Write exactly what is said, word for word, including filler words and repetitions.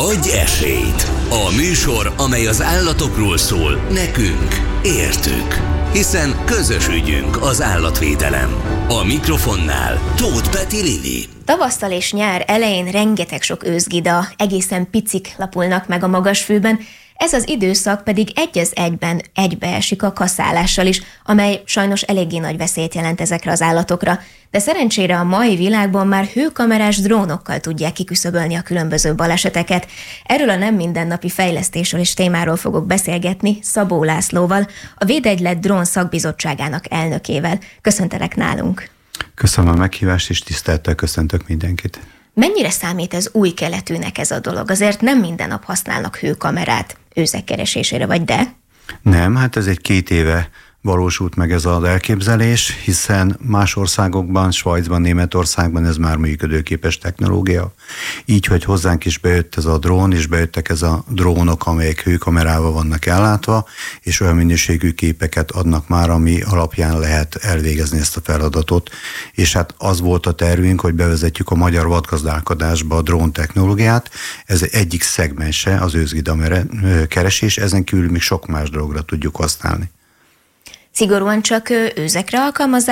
Adj esélyt! A műsor, amely az állatokról szól, nekünk, értük. Hiszen közös ügyünk az állatvédelem. A mikrofonnál Tóth Peti Lili. Tavasszal és nyár elején rengeteg sok őszgida, egészen picik lapulnak meg a magasfűben, ez az időszak pedig egy az egyben egybeesik a kaszálással is, amely sajnos eléggé nagy veszélyt jelent ezekre az állatokra. De szerencsére a mai világban már hőkamerás drónokkal tudják kiküszöbölni a különböző baleseteket. Erről a nem mindennapi fejlesztésről és témáról fogok beszélgetni Szabó Lászlóval, a Védegylet Drón Szakbizottságának elnökével. Köszöntelek nálunk! Köszönöm a meghívást, és tisztelettel köszöntök mindenkit. Mennyire számít ez új keletűnek ez a dolog? Azért nem minden nap használnak hőkamerát őzek keresésére, vagy de? Nem, hát ez egy két éve valósult meg ez az elképzelés, hiszen más országokban, Svájcban, Németországban ez már működőképes technológia. Így, hogy hozzánk is bejött ez a drón, és bejöttek ez a drónok, amelyek hőkamerával vannak ellátva, és olyan minőségű képeket adnak már, ami alapján lehet elvégezni ezt a feladatot. És hát az volt a tervünk, hogy bevezetjük a magyar vadgazdálkodásba a drón technológiát. Ez egyik szegmense az őszgida keresés, ezen kívül még sok más dologra tudjuk használni. Szigorúan csak őzekre alkalmazzák